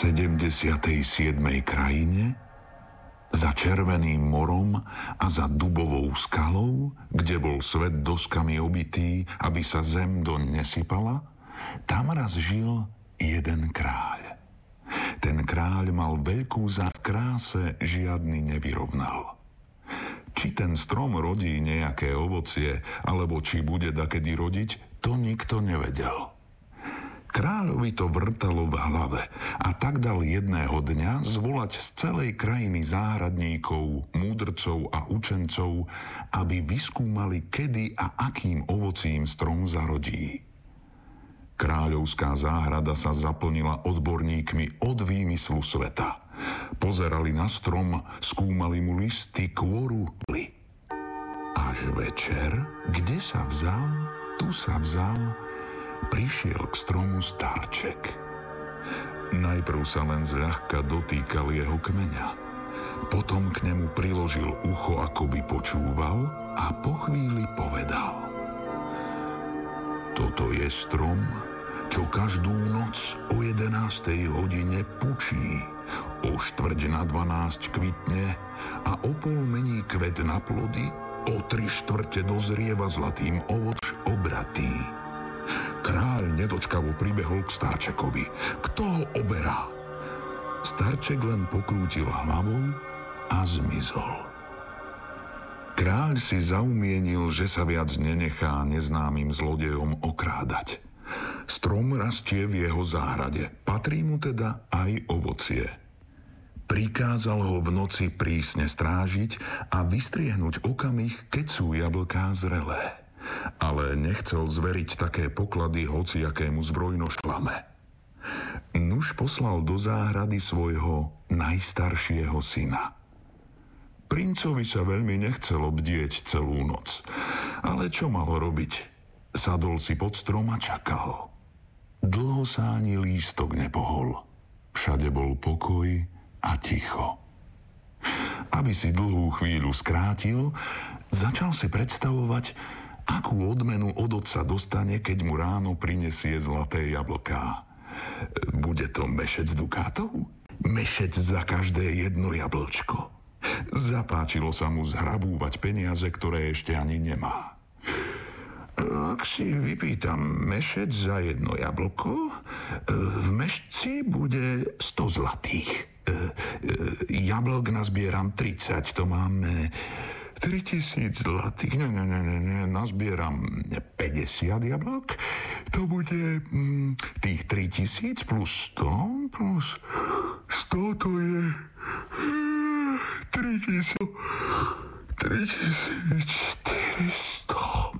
77. krajine, za Červeným morom a za Dubovou skalou, kde bol svet doskami obitý, aby sa zem doň nesypala, tam raz žil jeden kráľ. Ten kráľ mal veľkú v kráse žiadny nevyrovnal. Či ten strom rodí nejaké ovocie, alebo či bude dakedy rodiť, to nikto nevedel. Kráľovi to vrtalo v hlave a tak dal jedného dňa zvolať z celej krajiny záhradníkov, múdrcov a učencov, aby vyskúmali, kedy a akým ovocím strom zarodí. Kráľovská záhrada sa zaplnila odborníkmi od výmyslu sveta. Pozerali na strom, skúmali mu listy, kôru. Až večer, kde sa vzal, tu sa vzal, prišiel k stromu starček. Najprv sa len zľahka dotýkal jeho kmeňa. Potom k nemu priložil ucho, ako by počúval, a po chvíli povedal: Toto je strom, čo každú noc o 11. hodine pučí, o 11:45 kvitne a o pol mení kvet na plody, o 3/4 dozrieva zlatým ovoc obratý. Kráľ nedočkavo pribehol k starčekovi. Kto ho oberá? Starček len pokrútil hlavou a zmizol. Kráľ si zaumienil, že sa viac nenechá neznámym zlodejom okrádať. Strom rastie v jeho záhrade, patrí mu teda aj ovocie. Prikázal ho v noci prísne strážiť a vystriehnúť okamih, keď sú jablká zrelé. Ale nechcel zveriť také poklady hociakému zbrojnošlame. Nuž poslal do záhrady svojho najstaršieho syna. Princovi sa veľmi nechcelo bdieť celú noc, ale čo mal robiť? Sadol si pod strom a čakal. Dlho sa ani lístok nepohol. Všade bol pokoj a ticho. Aby si dlhú chvíľu skrátil, začal si predstavovať, akú odmenu od otca dostane, keď mu ráno prinesie zlaté jablká. Bude to mešec dukátov? Mešec za každé jedno jablčko. Zapáčilo sa mu zhrabúvať peniaze, ktoré ešte ani nemá. Ak si vypýtam mešec za jedno jablko, v mešci bude 100 zlatých. Jablk nazbieram 30, to máme 3000 zlatých. Ne, nazbieram 50 jablok. To bude tých 3000 plus 100 plus 100, to je 3400.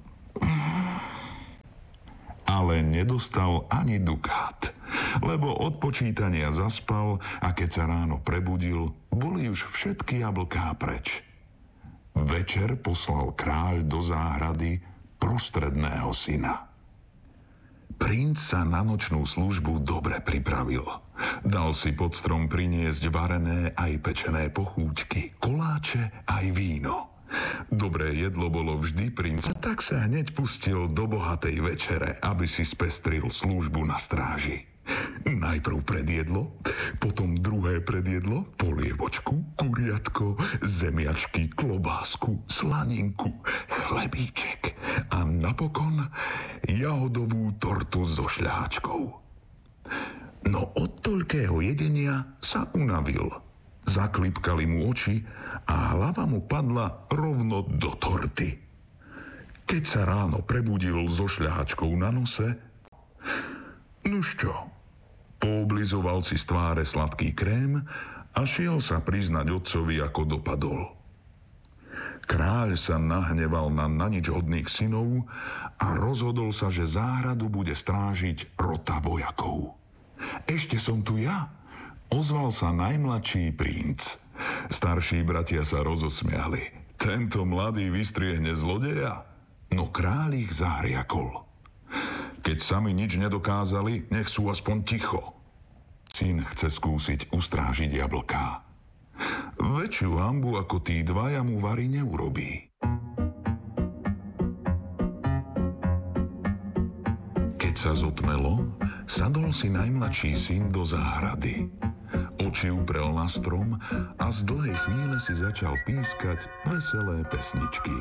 Ale nedostal ani dukát, lebo od počítania zaspal a keď sa ráno prebudil, boli už všetky jablká preč. Večer poslal kráľ do záhrady prostredného syna. Princ sa na nočnú službu dobre pripravil. Dal si pod strom priniesť varené aj pečené pochúťky, koláče aj víno. Dobré jedlo bolo vždy princa, tak sa hneď pustil do bohatej večere, aby si spestril službu na stráži. Najprv predjedlo, potom druhé predjedlo, polievočku, kuriatko, zemiačky, klobásku, slaninku, chlebíček a napokon jahodovú tortu so šľahačkou. No od toľkého jedenia sa unavil. Zaklipkali mu oči a hlava mu padla rovno do torty. Keď sa ráno prebudil so šľahačkou na nose, nuž čo? Pooblizoval si z tváre sladký krém a šiel sa priznať otcovi, ako dopadol. Kráľ sa nahneval na nič hodných synov a rozhodol sa, že záhradu bude strážiť rota vojakov. Ešte som tu ja, ozval sa najmladší princ. Starší bratia sa rozosmiali. Tento mladý vystriehne zlodeja? No kráľ ich zahriakol. Keď sami nič nedokázali, nech sú aspoň ticho. Syn chce skúsiť ustrážiť jablká. Väčšiu hanbu ako tí dvaja mu vari neurobí. Keď sa zotmelo, sadol si najmladší syn do záhrady. Oči uprel na strom a z dlhej chvíle si začal pískať veselé pesničky.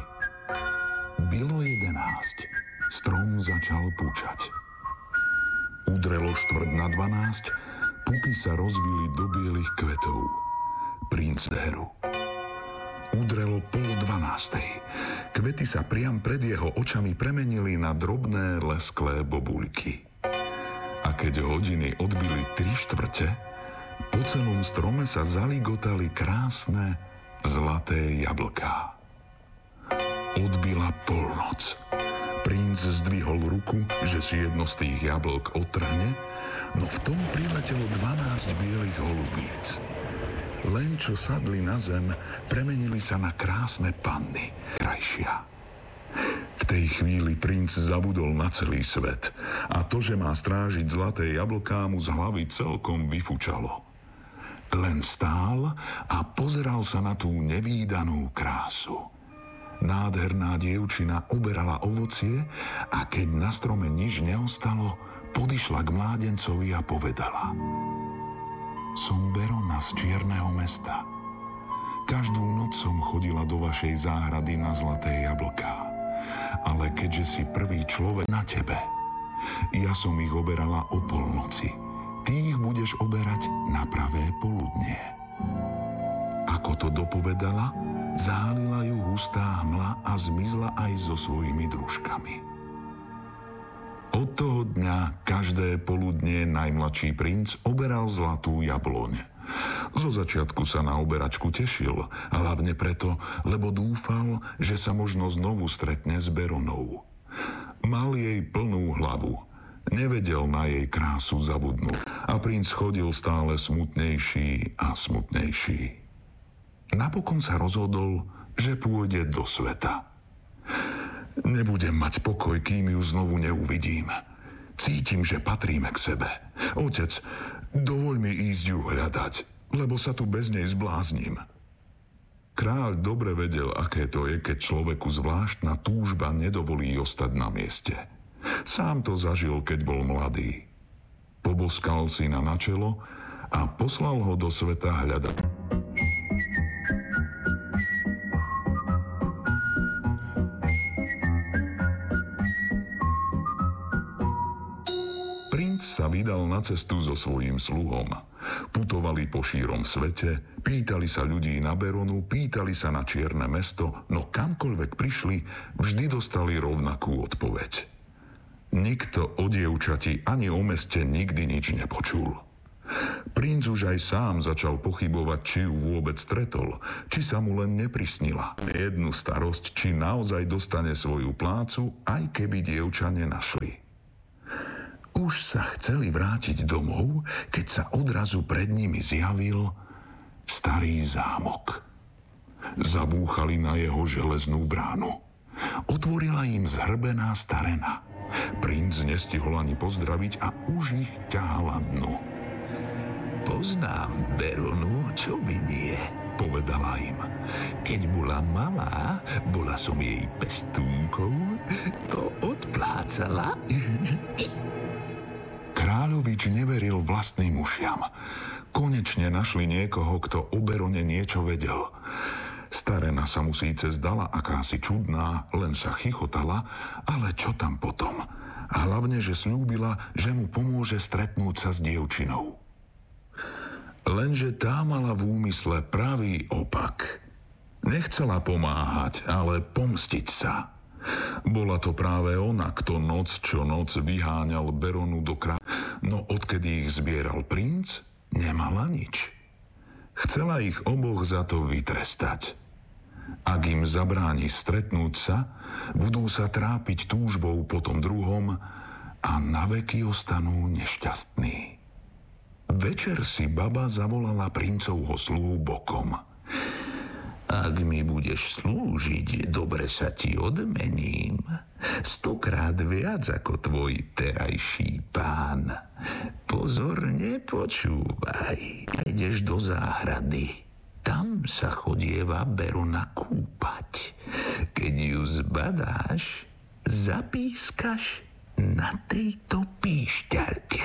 Bylo 11. Strom začal pučať. Udrelo 11:45, puky sa rozvili do bielých kvetov. Princ hru. Udrelo 11:30. Kvety sa priam pred jeho očami premenili na drobné lesklé bobuľky. A keď hodiny odbili 3/4, po celom strome sa zaligotali krásne zlaté jablká. Odbila polnoc. Princ zdvihol ruku, že si jedno z tých jablok otrhne, no v tom priletelo 12 bielých holubíc. Len čo sadli na zem, premenili sa na krásne panny, krajšia. V tej chvíli princ zabudol na celý svet a to, že má strážiť zlaté jablká, mu z hlavy celkom vyfučalo. Len stál a pozeral sa na tú nevídanú krásu. Nádherná dievčina oberala ovocie a keď na strome nič neostalo, podišla k mládencovi a povedala: Som Berona z Čierneho mesta. Každú noc som chodila do vašej záhrady na zlaté jablká. Ale keďže si prvý človek na tebe, ja som ich oberala o polnoci. Ty ich budeš oberať na pravé poludnie. Ako to dopovedala, zálila ju hustá hmla a zmizla aj so svojimi družkami. Od toho dňa každé poludnie najmladší princ oberal zlatú jabloň. Zo začiatku sa na oberačku tešil, hlavne preto, lebo dúfal, že sa možno znovu stretne s Beronou. Mal jej plnú hlavu, nevedel na jej krásu zabudnúť a princ chodil stále smutnejší a smutnejší. Napokon sa rozhodol, že pôjde do sveta. Nebudem mať pokoj, kým ju znovu neuvidím. Cítim, že patríme k sebe. Otec, dovoľ mi ísť ju hľadať, lebo sa tu bez nej zbláznim. Kráľ dobre vedel, aké to je, keď človeku zvláštna túžba nedovolí ostať na mieste. Sám to zažil, keď bol mladý. Poboskal syna na čelo a poslal ho do sveta hľadať. Sa vydal na cestu so svojím sluhom. Putovali po šírom svete, pýtali sa ľudí na Beronu, pýtali sa na Čierne mesto, no kamkoľvek prišli, vždy dostali rovnakú odpoveď. Nikto o dievčati ani o meste nikdy nič nepočul. Princ už aj sám začal pochybovať, či ju vôbec stretol, či sa mu len neprisnila. Jednu starosť, či naozaj dostane svoju plácu, aj keby dievča nenašli. Už sa chceli vrátiť domov, keď sa odrazu pred nimi zjavil starý zámok. Zabúchali na jeho železnú bránu. Otvorila im zhrbená starena. Princ nestihol ani pozdraviť a už ich ťahala dnu. Poznám Beronu, čo by nie, povedala im. Keď bola malá, bola som jej pestúnkou, to odplácala. Kráľovič neveril vlastným ušiam. Konečne našli niekoho, kto o Berone niečo vedel. Starena sa mu síce zdala akási čudná, len sa chichotala, ale čo tam potom? A hlavne, že sľúbila, že mu pomôže stretnúť sa s dievčinou. Lenže tá mala v úmysle pravý opak. Nechcela pomáhať, ale pomstiť sa. Bola to práve ona, kto noc čo noc vyháňal Beronu do kráľa. No odkedy ich zbieral princ, nemala nič. Chcela ich oboch za to vytrestať. Ak im zabráni stretnúť sa, budú sa trápiť túžbou po tom druhom a naveky ostanú nešťastní. Večer si baba zavolala princovho sluhu bokom. Ak mi budeš slúžiť, dobre sa ti odmením. 100-krát viac ako tvoj terajší pán. Pozorne počúvaj. Ideš do záhrady. Tam sa chodieva Berona kúpať. Keď ju zbadáš, zapískaš, Na tejto píšťalke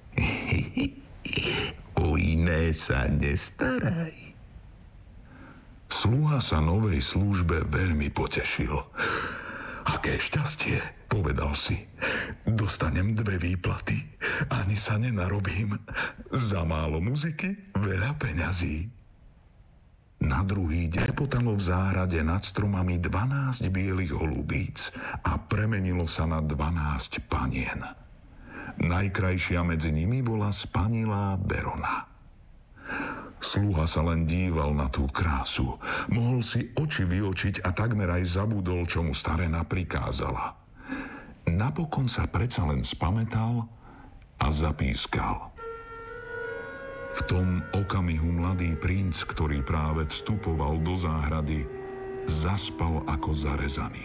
o iné sa nestaraj. Sluha sa novej službe veľmi potešil. Aké šťastie, povedal si. Dostanem 2 výplaty, ani sa nenarobím. Za málo muziky, veľa peňazí. Na druhý deň potalo v záhrade nad stromami 12 bielých holubíc a premenilo sa na 12 panien. Najkrajšia medzi nimi bola spanilá Berona. Sluha sa len díval na tú krásu. Mohol si oči vyočiť a takmer aj zabudol, čo mu starena prikázala. Napokon sa predsa len spamätal a zapískal. V tom okamihu mladý princ, ktorý práve vstupoval do záhrady, zaspal ako zarezaný.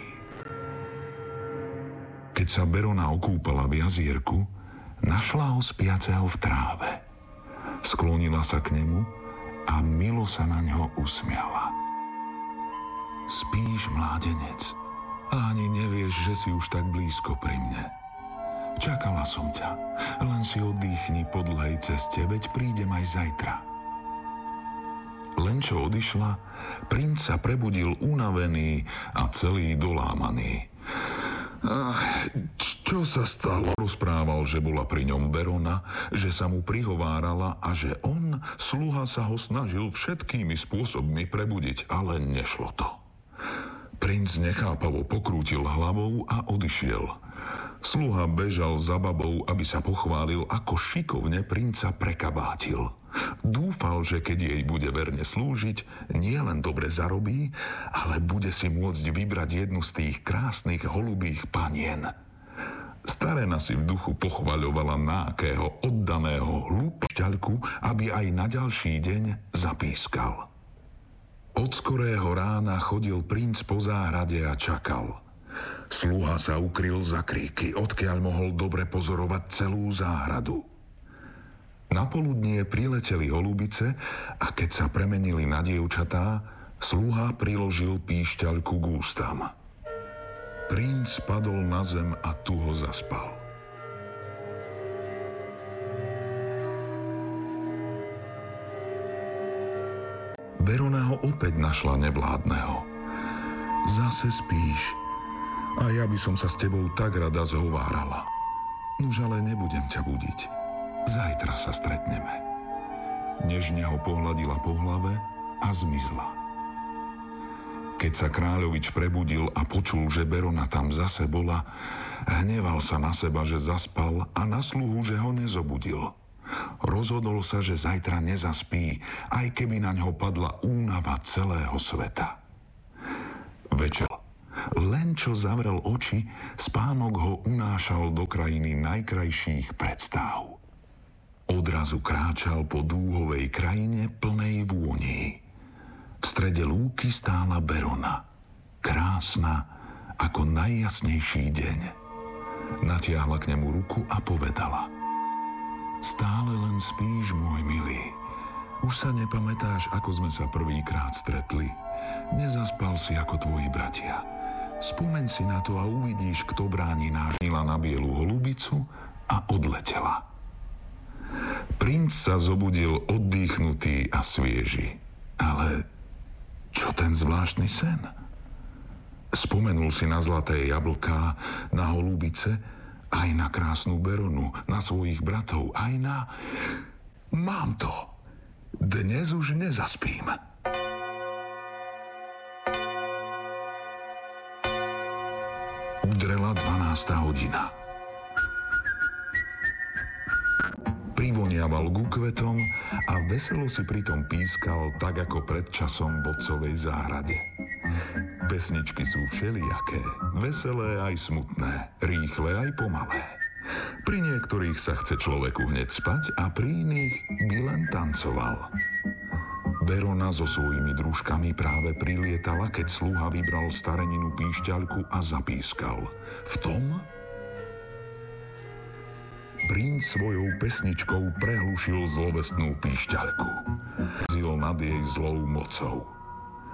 Keď sa Berona okúpala v jazierku, našla ho spiaceho v tráve. Sklonila sa k nemu a milo sa na ňo usmiala. Spíš, mládenec, a ani nevieš, že si už tak blízko pri mne. Čakala som ťa, len si oddychni po dlhej ceste, veď prídem aj zajtra. Len čo odišla, princ sa prebudil unavený a celý dolámaný. Čo sa stalo? Rozprával, že bola pri ňom Berona, že sa mu prihovárala a že on, sluha, sa ho snažil všetkými spôsobmi prebudiť, ale nešlo to. Princ nechápavo pokrútil hlavou a odišiel. Sluha bežal za babou, aby sa pochválil, ako šikovne princa prekabátil. Dúfal, že keď jej bude verne slúžiť, nie len dobre zarobí, ale bude si môcť vybrať jednu z tých krásnych holubých panien. Starena si v duchu pochvaľovala nákého oddaného hlúpošťaľku, aby aj na ďalší deň zapískal. Od skorého rána chodil princ po záhrade a čakal. Sluha sa ukryl za kríky, odkiaľ mohol dobre pozorovať celú záhradu. Na poludnie prileteli holubice a keď sa premenili na dievčatá, sluha priložil píšťaľku k ústam. Princ padol na zem a tuho zaspal. Berona ho opäť našla nevládneho. Zase spíš? A ja by som sa s tebou tak rada zhovárala. Nuž ale nebudem ťa budiť. Zajtra sa stretneme. Nežne ho pohľadila po hlave a zmizla. Keď sa kráľovič prebudil a počul, že Berona tam zase bola, hneval sa na seba, že zaspal a na sluhu, že ho nezobudil. Rozhodol sa, že zajtra nezaspí, aj keby na ňo padla únava celého sveta. Večer, len čo zavrel oči, spánok ho unášal do krajiny najkrajších predstáv. Odrazu kráčal po dúhovej krajine plnej vôní. V strede lúky stála Berona, krásna ako najjasnejší deň. Natiahla k nemu ruku a povedala: Stále len spíš, môj milý. Už sa nepamätáš, ako sme sa prvýkrát stretli. Nezaspal si ako tvoji bratia. Spomeň si na to a uvidíš, kto bráni nážnila na bielu holubicu a odletela. Princ sa zobudil oddychnutý a svieži. Ale čo ten zvláštny sen? Spomenul si na zlaté jablká, na holubice, aj na krásnu Beronu, na svojich bratov, aj na... Mám to! Dnes už nezaspím. Udrela 12. hodina. Privoniaval ku kvetom a veselo si pritom pískal, tak ako pred časom v otcovej záhrade. Pesničky sú všelijaké, veselé aj smutné, rýchle aj pomalé. Pri niektorých sa chce človeku hneď spať a pri iných by len tancoval. Berona so svojimi družkami práve prilietala, keď sluha vybral stareninu píšťaľku a zapískal. V tom princ svojou pesničkou prehlušil zlovestnú píšťaľku. Zil nad jej zlou mocou.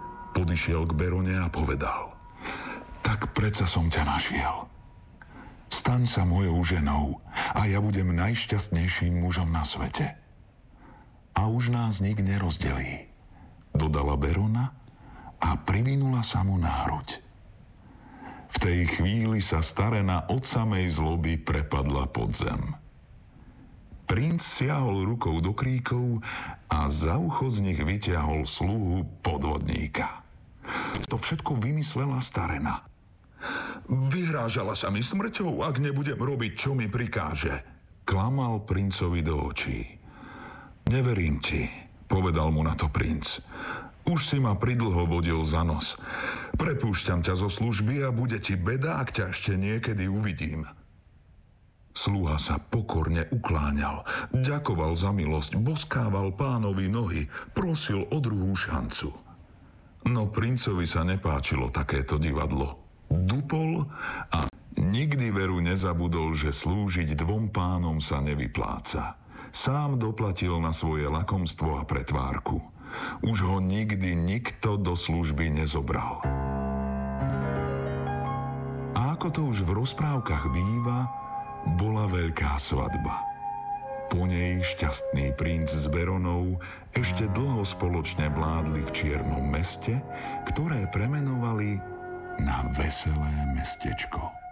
Podišiel k Berone a povedal: Tak predsa som ťa našiel. Staň sa mojou ženou a ja budem najšťastnejším mužom na svete. A už nás nik nerozdelí, dodala Berona a privinula sa mu na hruď. V tej chvíli sa starena od samej zloby prepadla pod zem. Princ siahol rukou do kríkov a za ucho z nich vyťahol sluhu podvodníka. To všetko vymyslela starena. Vyhrážala sa mi smrťou, ak nebudem robiť, čo mi prikáže. Klamal princovi do očí. Neverím ti, povedal mu na to princ. Už si ma pridlho vodil za nos. Prepúšťam ťa zo služby a bude ti beda, ak ťa ešte niekedy uvidím. Sluha sa pokorne ukláňal, ďakoval za milosť, boskával pánovi nohy, prosil o druhú šancu. No princovi sa nepáčilo takéto divadlo. Dupol a nikdy veru nezabudol, že slúžiť dvom pánom sa nevypláca. Sám doplatil na svoje lakomstvo a pretvárku. Už ho nikdy nikto do služby nezobral. A ako to už v rozprávkach býva, bola veľká svadba. Po nej šťastný princ s Beronou ešte dlho spoločne vládli v čiernom meste, ktoré premenovali na Veselé mestečko.